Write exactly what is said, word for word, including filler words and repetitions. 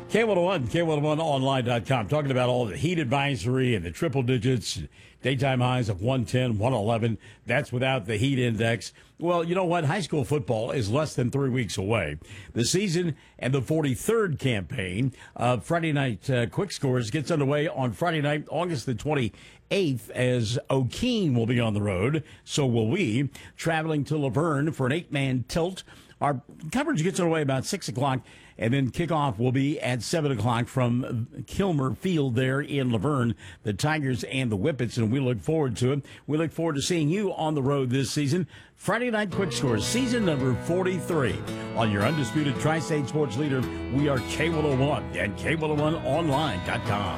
K one oh one, K one oh one online dot com, talking about all the heat advisory and the triple digits, daytime highs of one ten, one eleven. That's without the heat index. Well, you know what? High school football is less than three weeks away. The season and the forty-third campaign of Friday Night uh, Quick Scores gets underway on Friday night, August the twenty-eighth, as O'Keene will be on the road. So will we, traveling to Laverne for an eight-man tilt. Our coverage gets underway about six o'clock, and then kickoff will be at seven o'clock from Kilmer Field there in Laverne, the Tigers and the Whippets, and we look forward to it. We look forward to seeing you on the road this season. Friday Night Quick Scores, season number forty-three. On your undisputed Tri-State sports leader, we are K one oh one and K one oh one online dot com.